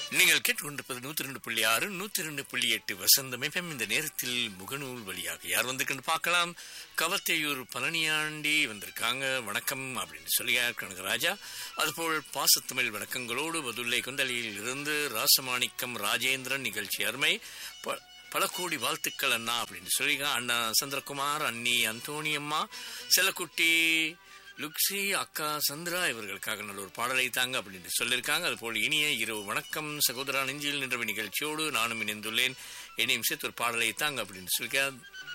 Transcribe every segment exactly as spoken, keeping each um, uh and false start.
நீங்கள் கேட்டுக்கொண்டிருப்பது நூத்தி ரெண்டு புள்ளி ஆறு நூத்தி ரெண்டு புள்ளி எட்டு வசந்தம் எஃப்எம். இந்த நேரத்தில் முகநூல் வழியாக யார் வந்திருக்குன்னு பார்க்கலாம். கவத்தையூர் பழனியாண்டி வந்திருக்காங்க. வணக்கம் அப்படின்னு சொல்லியார் கனகராஜா. அதுபோல் பாசத்தமிழ் வணக்கங்களோடு வதுல்லை கொந்தளியில் இருந்து ராசமாணிக்கம் ராஜேந்திரன் நிகழ்ச்சி அருமை, பல கோடி வாழ்த்துக்கள் அண்ணா அப்படின்னு சொல்லியிருக்காங்க. அண்ணா சந்திரகுமார், அண்ணி அந்தோணியம்மா, செல்லக்குட்டி, லுக்ஸி, அக்கா சந்திரா இவர்களுக்காக நல்ல ஒரு பாடலை தாங்க அப்படின்னு சொல்லியிருக்காங்க. அதுபோல் இனிய இரவு வணக்கம் சகோதரா, நெஞ்சில் நின்ற நிகழ்ச்சியோடு நானும் இணைந்துள்ளேன், என்னையும் சேர்த்து ஒரு பாடலை தாங்க அப்படின்னு சொல்லியிருக்கார்.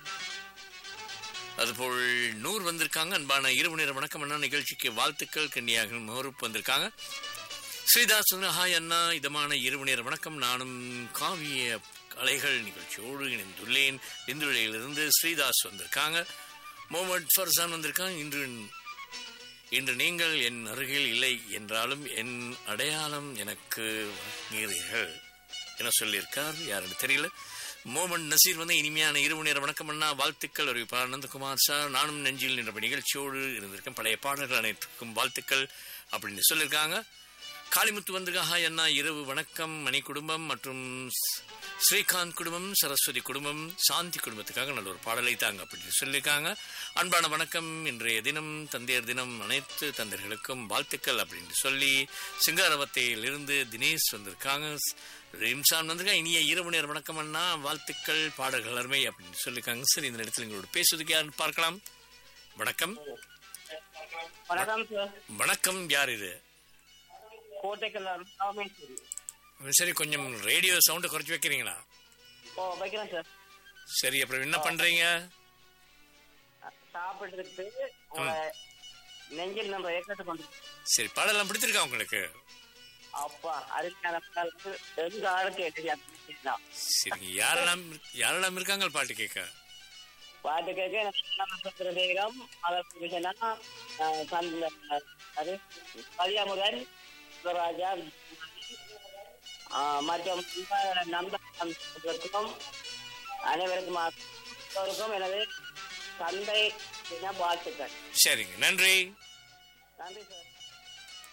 அதுபோல் நூறு வந்திருக்காங்க. அன்பான இரவு நேர வணக்கம் அண்ணா, நிகழ்ச்சிக்கு வாழ்த்துக்கள். கன்னியாக மறுப்பு வந்திருக்காங்க. ஸ்ரீதாஸ் ஹாய் அண்ணா, இதமான இரவு நேர வணக்கம், நானும் காவிய கலைகள் நிகழ்ச்சியோடு இணைந்துள்ளேன். இந்துளையிலிருந்து ஸ்ரீதாஸ் வந்திருக்காங்க. முகமது ஃபர்சான் வந்திருக்காங்க. இன்று இன்று நீங்கள் என் அருகில் இல்லை என்றாலும் என் அடையாளம் எனக்கு வழங்குகிறீர்கள் என சொல்லியிருக்கார். யாருன்னு தெரியல. மோமன் நசீர் வந்து இனிமையான இரவு நேர வணக்கம் அண்ணா, வாழ்த்துக்கள் அறிவிப்பார். அனந்தகுமார் சார், நானும் நெஞ்சில் நின்ற நிகழ்ச்சியோடு இருந்திருக்கேன், பழைய பாடல்கள் அனைத்துக்கும் வாழ்த்துக்கள் அப்படின்னு சொல்லியிருக்காங்க. காளிமுத்து வந்திருக்காங்க. அண்ணா இரவு வணக்கம், மணி குடும்பம் மற்றும் ஸ்ரீகாந்த் குடும்பம், சரஸ்வதி குடும்பம், சாந்தி குடும்பத்துக்காக நல்ல ஒரு பாடலை தாங்க அப்படின்னு சொல்லியிருக்காங்க. அன்பான வணக்கம், இன்றைய தினம் தந்தையர் தினம், அனைத்து தந்தையர்களுக்கும் வாழ்த்துக்கள் அப்படின்னு சொல்லி சிங்காரவத்தையில் இருந்து தினேஷ் வந்திருக்காங்க. ரிம்சான் வந்திருக்காங்க. இனிய இரவு நேர வணக்கம் அண்ணா, வாழ்த்துக்கள், பாடல்கள் அருமை அப்படின்னு சொல்லியிருக்காங்க. சரி, இந்த இடத்துல எங்களோட பேசுவதுக்கு யாருன்னு பார்க்கலாம். வணக்கம். வணக்கம், யார் இது? சரி, கொஞ்சம் ரேடியோ சவுண்ட் குறைச்சு வைக்கிறீங்களா? சரி, அப்புறம் என்ன பண்றீங்க? சரி, பாடலாம் பிடிச்சிருக்கா உங்களுக்கு? சரி, யாரெல்லாம் யாரெல்லாம் இருக்காங்க பாட்டு கேட்க? பாட்டு கேட்க கலியாமுதன், ராஜா மற்றும் நந்தம் அனைவருக்கும் எனது தந்தை தின வாழ்த்துக்கள். சரிங்க, நன்றி. நன்றி சார்.